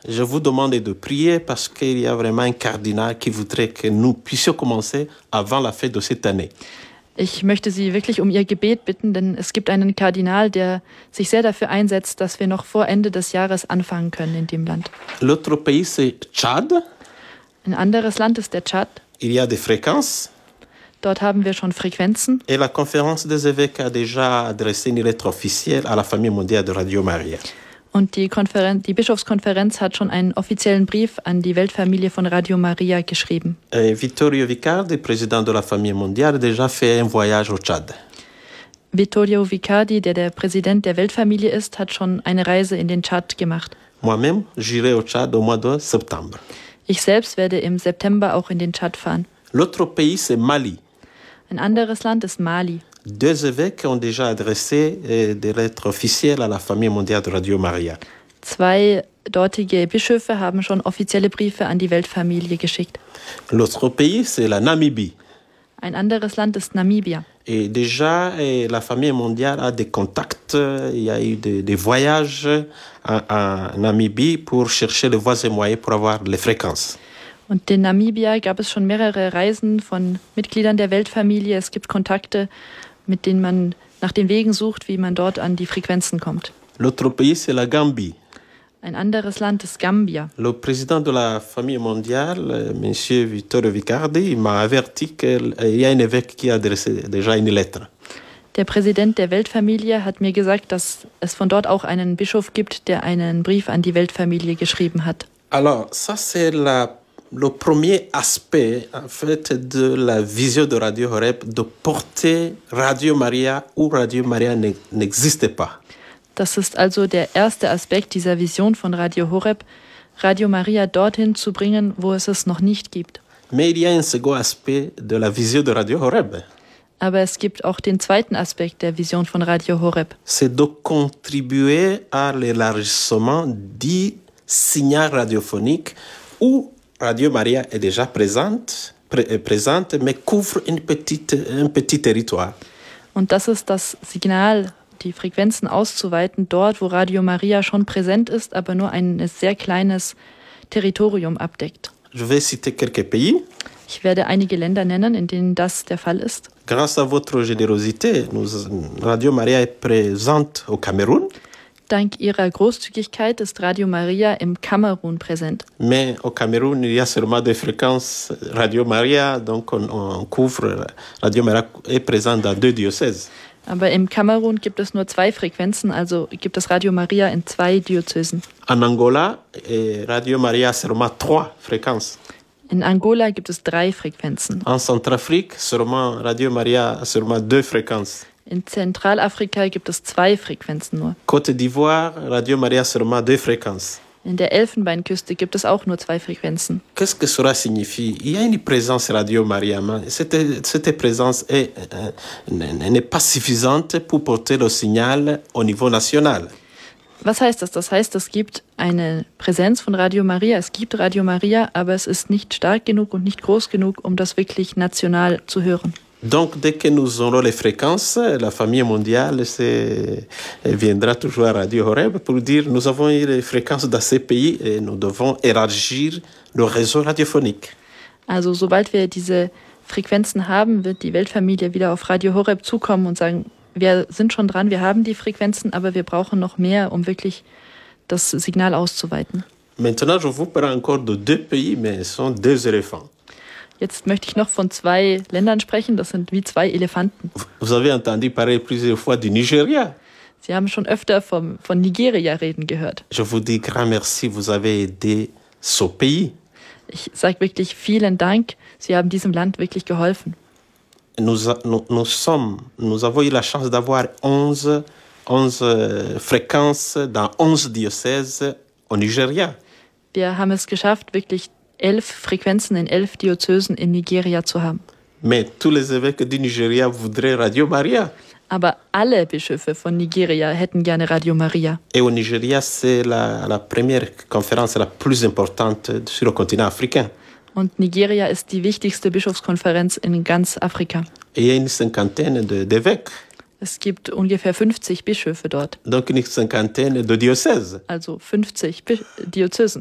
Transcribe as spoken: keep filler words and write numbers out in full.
Je vous demande de prier parce qu'il y a vraiment un cardinal qui voudrait que nous puissions commencer avant la fin de cette année. Ich möchte Sie wirklich um Ihr Gebet bitten, denn es gibt einen Kardinal, der sich sehr dafür einsetzt, dass wir noch vor Ende des Jahres anfangen können in dem Land. L'autre pays, c'est Tchad. Ein anderes Land ist der Tschad. Il y a des fréquences. Dort haben wir schon Frequenzen. Et la conférence des évêques a déjà adressé une lettre officielle à la famille mondiale de Radio Maria. Und die, Konferen- die Bischofskonferenz hat schon einen offiziellen Brief an die Weltfamilie von Radio Maria geschrieben. Et Vittorio Vicardi, président de la famille mondiale, a déjà fait un voyage au Tchad. Vittorio Vicardi, der der Präsident der Weltfamilie ist, hat schon eine Reise in den Tschad gemacht. Moi-même, j'irai au Tchad au mois de septembre. Ich selbst werde im September auch in den Tschad fahren. L'autre pays, c'est Mali. Ein anderes Land ist Mali. Deux évêques ont déjà adressé euh, des lettres officielles à la famille mondiale de Radio Maria. Zwei dortige Bischöfe haben schon offizielle Briefe an die Weltfamilie geschickt. L'autre pays, c'est la Namibie. Ein anderes Land ist Namibia. Et déjà, eh, la famille mondiale a des contacts. Il y a eu des, des voyages en, en Namibie pour chercher les voies et moyens pour avoir les fréquences. Und in Namibia gab es schon mehrere Reisen von Mitgliedern der Weltfamilie. Es gibt Kontakte, mit denen man nach den Wegen sucht, wie man dort an die Frequenzen kommt. L'autre pays, c'est la Gambie. Ein anderes Land ist Gambia. Le président de la famille mondiale, M. Vittorio Vicardi, m'a averti qu'il y a un évêque qui a adressé déjà une lettre. Der Präsident der Weltfamilie hat mir gesagt, dass es von dort auch einen Bischof gibt, der einen Brief an die Weltfamilie geschrieben hat. Alors, ça c'est la, le premier aspect en fait de la vision de Radio Horeb, de porter Radio Maria où Radio Maria ne- n'existe pas. Das ist also der erste Aspekt dieser Vision von Radio Horeb, Radio Maria dorthin zu bringen, wo es es noch nicht gibt. Mais il y a un second aspect de la vision de Radio Horeb. Aber es gibt auch den zweiten Aspekt der Vision von Radio Horeb. C'est de contribuer à l'élargissement du signal radiophonique où Radio Maria est déjà présente, pré- présente mais couvre une petite, un petit territoire. Und das ist das Signal, die Frequenzen auszuweiten, dort, wo Radio Maria schon präsent ist, aber nur ein sehr kleines Territorium abdeckt. Je vais citer quelques pays. Ich werde einige Länder nennen, in denen das der Fall ist. Grâce à votre générosité, nous, Radio Maria est présente au Cameroun, Dank ihrer Großzügigkeit ist Radio Maria im Kamerun präsent. mais au Cameroun, il y a seulement des fréquences Radio Maria, donc on, on couvre, Radio Maria est présente dans deux diocèses. Aber im Kamerun gibt es nur zwei Frequenzen, also gibt es Radio Maria in zwei Diözesen. En Angola, eh, Radio Maria a seulement trois fréquences. In Angola gibt es drei Frequenzen. En Centrafrique, seulement Radio Maria a seulement deux fréquences. In Zentralafrika gibt es zwei Frequenzen nur. Côte d'Ivoire, Radio Maria a seulement deux fréquences. In der Elfenbeinküste gibt es auch nur zwei Frequenzen. Qu'est-ce que cela signifie? Il y a une présence Radio Maria, mais cette, cette présence est, euh, n'est pas suffisante pour porter le signal au niveau national. Was heißt das? Das heißt, es gibt eine Präsenz von Radio Maria, es gibt Radio Maria, aber es ist nicht stark genug und nicht groß genug, um das wirklich national zu hören. Donc, dès que nous aurons les fréquences, la famille mondiale c'est, viendra toujours à Radio Horeb pour dire nous avons eu les fréquences dans ces pays et nous devons élargir le réseau radiophonique. Also sobald wir diese Frequenzen haben, wird die Weltfamilie wieder auf Radio Horeb zukommen und sagen, wir sind schon dran, wir haben die Frequenzen, aber wir brauchen noch mehr, um wirklich das Signal auszuweiten. Maintenant, je vous parle encore de deux pays, mais ce sont deux éléphants. Jetzt möchte ich noch von zwei Ländern sprechen, das sind wie zwei Elefanten. Vous avez entendu parler plusieurs fois du Nigeria. Sie haben schon öfter vom, von Nigeria reden gehört. Je vous dis grand merci, vous avez aidé ce pays. Ich sage wirklich vielen Dank, Sie haben diesem Land wirklich geholfen. Nous, nous, nous, sommes, nous avons eu la chance d'avoir onze, onze fréquences dans onze diocèses au Nigeria. Wir haben es geschafft, wirklich elf Frequenzen in elf Diözesen in Nigeria zu haben. Mais tous les évêques du Nigeria voudraient Radio Maria. Aber alle Bischöfe von Nigeria hätten gerne Radio Maria. Et au Nigeria, c'est la, la première conférence la plus importante sur le continent africain. Und Nigeria ist die wichtigste Bischofskonferenz in ganz Afrika. Et il y a une cinquantaine de, d'évêques. Es gibt ungefähr fünfzig Bischöfe dort. Donc une cinquantaine de diocèses. Also fünfzig Bi- Diözesen.